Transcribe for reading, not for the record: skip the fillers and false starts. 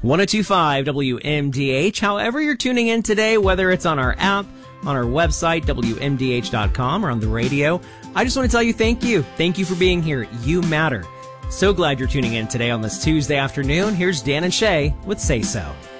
1025 WMDH. However you're tuning in today, whether it's on our app, on our website, WMDH.com, or on the radio, I just want to tell you thank you. Thank you for being here. You matter. So glad you're tuning in today on this Tuesday afternoon. Here's Dan and Shay with Say So.